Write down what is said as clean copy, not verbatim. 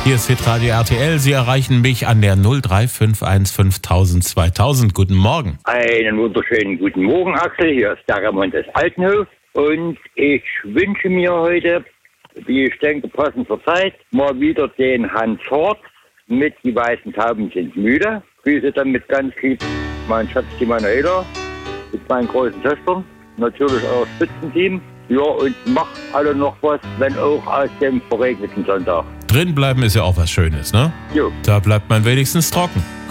Hier ist Hitradio RTL. Sie erreichen mich an der 0351 5000 2000. Guten Morgen. Einen wunderschönen guten Morgen, Axel. Hier ist der Ramon aus Altenhof. Und ich wünsche mir heute, wie ich denke, passend zur Zeit, mal wieder den Hans Hort mit Die weißen Tauben sind müde. Grüße dann mit ganz lieb mein Schatz, die Manuela, mit meinen großen Töchtern, natürlich auch Spitzenteam. Ja, und macht alle noch was, wenn auch aus dem verregneten Sonntag. Drin bleiben ist ja auch was Schönes, ne? Jo. Da bleibt man wenigstens trocken.